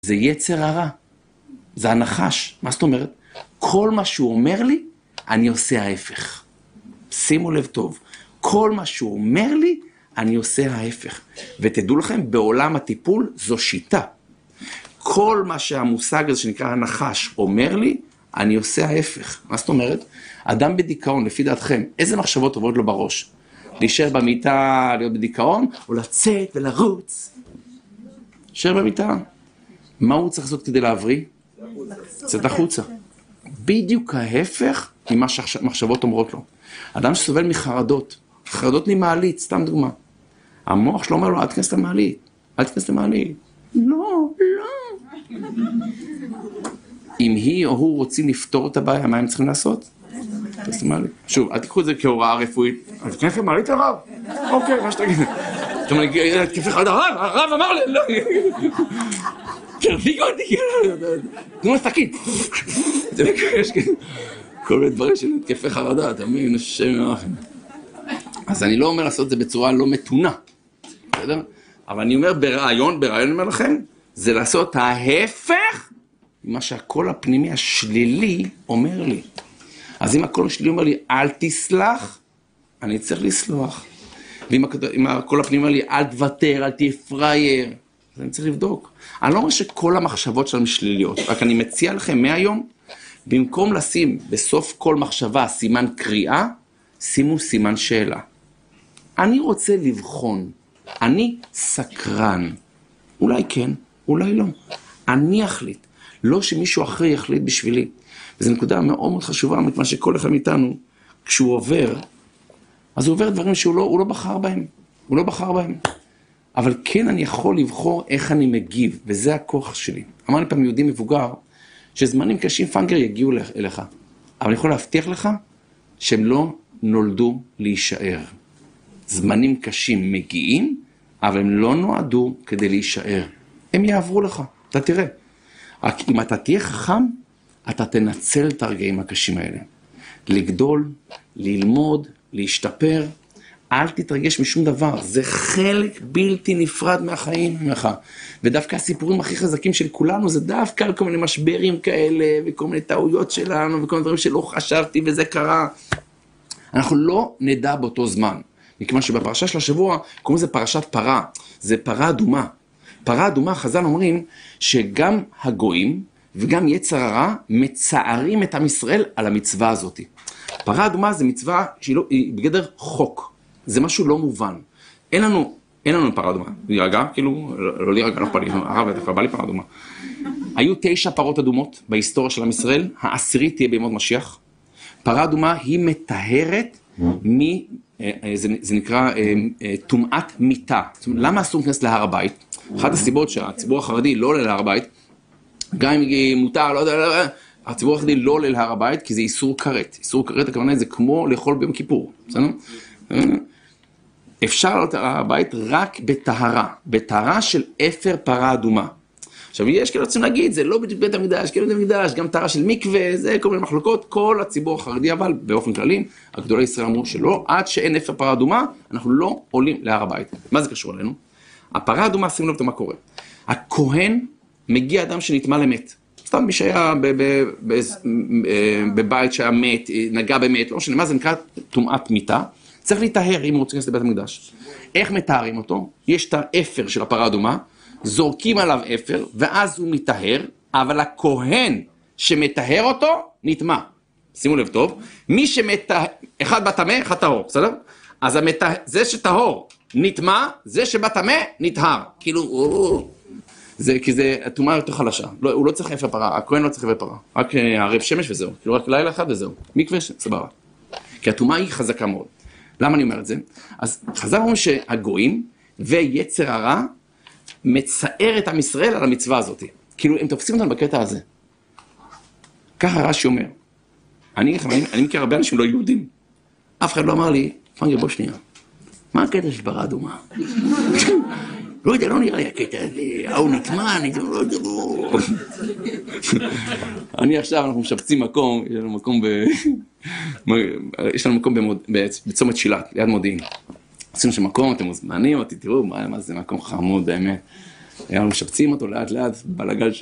זה יצר הרע, זה הנחש. מה זאת אומרת? כל מה שהוא אומר לי, אני עושה ההפך. שימו לב טוב, כל מה שהוא אומר לי, אני עושה ההפך. ותדעו לכם, בעולם הטיפול זו שיטה. כל מה שהמושג הזה שנקרא הנחש אומר לי, אני עושה ההפך. מה זאת אומרת? אדם בדיכאון, לפי דעתכם, איזה מחשבות עוברות לו בראש? להישאר במיטה, להיות בדיכאון, או לצאת ולרוץ? להישאר במיטה. מה הוא צריך לעשות כדי להבריא? לצאת החוצה. בדיוק ההפך ממה שהמחשבות אומרות לו. אדם שסובל מחרדות, חרדות ממעלית, סתם דוגמה. המוח שלו אומר לו, אל תכנס למעלית, אל תכנס למעלית. לא, לא. אם היא או הוא רוצים לפתור את הבעיה, מה הם צריכים לעשות? תכנס למעלית. שוב, אל תיקחו את זה כהוראה רפואית. אז תכנס למעלית הרב? אוקיי, מה שתגיד. זאת אומרת, תכף אחד הרב אמר לי, לא. תרדיגו אותי, תנו לסתקית. זה מקרש, כן. כל מיני דברים של התקפי חרדה, אתה מבין, השם ירחם. אז אני לא אומר לעשות את זה בצורה לא מתונה, בסדר? אבל אני אומר ברעיון אומר לכם, זה לעשות ההפך ממה שהקול הפנימי השלילי אומר לי. אז אם הקול השלילי אומר לי, אל תסלח, אני צריך לסלוח. ואם הקול הפנימי אומר לי, אל תוותר, אל תהיה פרייר, אז אני צריך לבדוק. אני לא אומר שכל המחשבות שלנו שליליות, רק אני מציע לכם מהיום, במקום לשים בסוף כל מחשבה סימן קריאה, שימו סימן שאלה. אני רוצה לבחון, אני סקרן. אולי כן, אולי לא. אני אחליט, לא שמישהו אחר יחליט בשבילי. וזו נקודה מאוד מאוד חשובה, מכיוון שכל אחד מאיתנו, כשהוא עובר, אז הוא עובר דברים שהוא לא בחר בהם. הוא לא בחר בהם. אבל כן אני יכול לבחור איך אני מגיב, וזה הכוח שלי. אמר לי פעם יהודי מבוגר, שזמנים קשים פנגר יגיעו אליך. אבל אני יכול להבטיח לך שהם לא נולדו להישאר. זמנים קשים מגיעים, אבל הם לא נועדו כדי להישאר. הם יעברו לך, אתה תראה. רק אם אתה תהיה חכם, אתה תנצל את הרגעים הקשים האלה. לגדול, ללמוד, להשתפר, אל תתרגש משום דבר, זה חלק בלתי נפרד מהחיים ממך. ודווקא הסיפורים הכי חזקים של כולנו, זה דווקא על כל מיני משברים כאלה, וכל מיני טעויות שלנו, וכל מיני דברים שלא חשבתי, וזה קרה. אנחנו לא נדע באותו זמן. מכיוון שבפרשה של השבוע, קוראים לזה פרשת פרה, זה פרה אדומה. פרה אדומה, חז"ל אומרים, שגם הגויים, וגם יצר הרע, מצערים את עם ישראל על המצווה הזאת. פרה אדומה זה מצווה שהיא בגדר חוק. זה משהו לא מובן. אין לנו פרה אדומה. להירגע, כאילו, לא להירגע, לא פעלי, הרב, דווקא בא לי פרה אדומה. היו 9 פרות אדומות בהיסטוריה של עם ישראל, העשירית תהיה בימות משיח. פרה אדומה היא מטהרת זה נקרא טומאת מיתה. למה אסור להיכנס להר הבית? אחת הסיבות שהציבור החרדי לא עולה להר הבית, גם אם מותר, לא יודע, הציבור החרדי לא עולה להר הבית, כי זה איסור כרת. איסור כרת, הכוונה זה כמו לאכול ביום כיפור. בסדר? אפשר לעלות להר הבית רק בטהרה של אפר פרה אדומה. עכשיו, יש כאילו רוצים להגיד, זה לא בדיוק בית המקדש, כאילו בית המקדש, גם טהרה של מקווה, זה כל מיני מחלוקות, כל הציבור החרדי, אבל באופן כללי, הגדולי ישראל אמרו שלא, עד שאין אפר פרה אדומה, אנחנו לא עולים להר הבית. מה זה קשור אלינו? הפרה אדומה, שימו לב מה קורה. הכהן מגיע אדם שנטמא למת. סתם מי שהיה בבית שהיה מת, נגע במת, לא משנה, מה זה נקרא טומאת מיתה, צריך להיטהר אם הוא רוצה להיכנס לבית המקדש. איך מטהרים אותו? יש את האפר של הפרה אדומה, זורקים עליו אפר, ואז הוא מטהר, אבל הכהן שמטהר אותו, נטמא. שימו לב טוב, מי שמטהר, אחד בטמא, אחד טהור, בסדר? אז זה שטהור נטמא, זה שבטמא נטהר. כאילו, כי זה טומאה יותר חלשה. הוא לא צריך אפר פרה, הכהן לא צריך אפר פרה. רק ערב שמש וזהו. כאילו רק לילה אחד וזהו. מקווה, סבבה. כי הטומאה היא חזקה מאוד. למה אני אומר את זה? אז חז"ל אומרים שהגויים ויצר הרע מצער את עם ישראל על המצווה הזאת. כאילו, הם תופסים אותנו בקטע הזה. ככה רש"י אומר. אני מכיר הרבה אנשים לא יהודים. אף אחד לא אמר לי, פנגר, בוא שנייה. מה הקטע של פרה אדומה? לא יודע, לא נראה לי הקטע הזה. הוא נטמא, לא יודע. אני עכשיו, אנחנו משפצים מקום, יש לנו מקום בצומת שילת, ליד מודיעין. עשינו שם מקום, אתם מוזמנים אותי, תראו, מה זה מקום חמוד באמת. אנחנו משפצים אותו לאט לאט, בלגל